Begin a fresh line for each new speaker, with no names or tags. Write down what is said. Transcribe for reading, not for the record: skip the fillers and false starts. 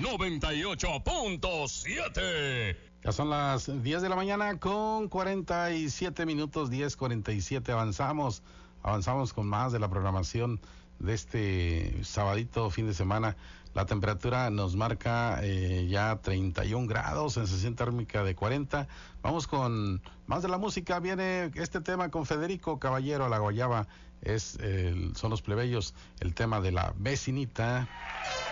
98.7.
Ya son las 10 de la mañana con 47 minutos, 10:47. Avanzamos con más de la programación de este sabadito, fin de semana. La temperatura nos marca ya 31 grados, sensación térmica de 40. Vamos con más de la música. Viene este tema con Federico Caballero, La Guayaba. Son los plebeyos, el tema de La Vecinita.